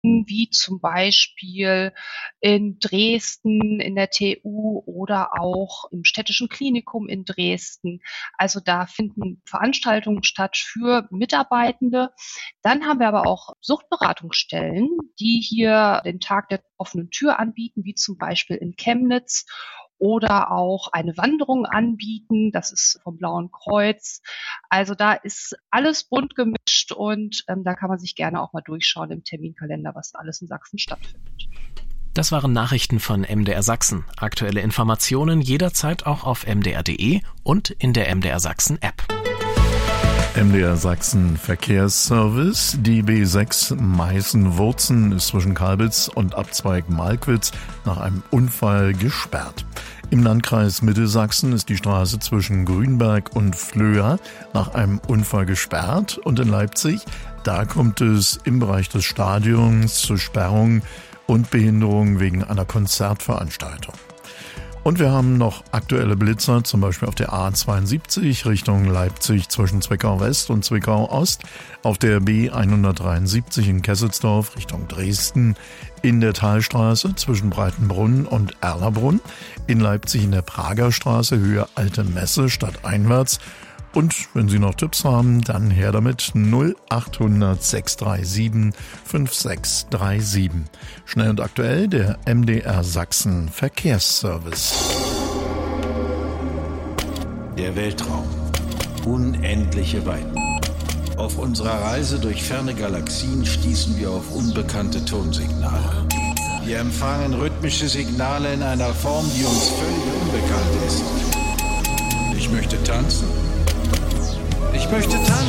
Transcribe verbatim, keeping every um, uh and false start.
wie zum Beispiel in Dresden in der T U oder auch im Städtischen Klinikum in Dresden. Also da finden Veranstaltungen statt für Mitarbeitende. Dann haben wir aber auch Suchtberatungsstellen, die hier den Tag der offenen Tür anbieten, wie zum Beispiel in Chemnitz, oder auch eine Wanderung anbieten. Das ist vom Blauen Kreuz. Also da ist alles bunt gemischt und ähm, da kann man sich gerne auch mal durchschauen im Terminkalender, was alles in Sachsen stattfindet. Das waren Nachrichten von M D R Sachsen. Aktuelle Informationen jederzeit auch auf m d r punkt d e und in der M D R Sachsen App. M D R Sachsen Verkehrsservice. Die B sechs Meißen-Wurzen ist zwischen Kalbitz und Abzweig Malkwitz nach einem Unfall gesperrt. Im Landkreis Mittelsachsen ist die Straße zwischen Grünberg und Flöa nach einem Unfall gesperrt. Und in Leipzig, da kommt es im Bereich des Stadions zu Sperrungen und Behinderungen wegen einer Konzertveranstaltung. Und wir haben noch aktuelle Blitzer, zum Beispiel auf der A zweiundsiebzig Richtung Leipzig zwischen Zwickau West und Zwickau Ost, auf der B hundertdreiundsiebzig in Kesselsdorf Richtung Dresden, in der Talstraße zwischen Breitenbrunn und Erlabrunn, in Leipzig in der Prager Straße Höhe Alte Messe stadteinwärts. Und wenn Sie noch Tipps haben, dann her damit null achthundert sechs drei sieben fünf sechs drei sieben. Schnell und aktuell der M D R Sachsen Verkehrsservice. Der Weltraum. Unendliche Weiten. Auf unserer Reise durch ferne Galaxien stießen wir auf unbekannte Tonsignale. Wir empfangen rhythmische Signale in einer Form, die uns völlig unbekannt ist. Ich möchte tanzen. Ich möchte tanzen.